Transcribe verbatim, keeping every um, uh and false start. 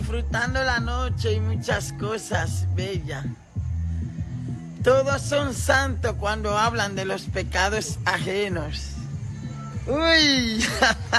disfrutando la noche y muchas cosas bellas. Todos son santos cuando hablan de los pecados ajenos. Uy.